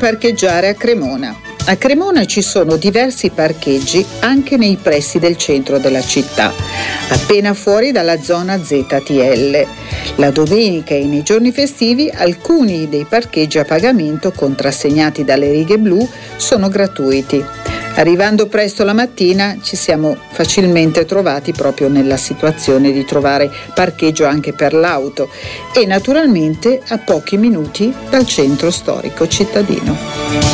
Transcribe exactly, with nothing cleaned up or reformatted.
parcheggiare a Cremona. A Cremona ci sono diversi parcheggi anche nei pressi del centro della città, appena fuori dalla zona Z T L. La domenica e nei giorni festivi alcuni dei parcheggi a pagamento contrassegnati dalle righe blu sono gratuiti. Arrivando presto la mattina ci siamo facilmente trovati proprio nella situazione di trovare parcheggio anche per l'auto e naturalmente a pochi minuti dal centro storico cittadino.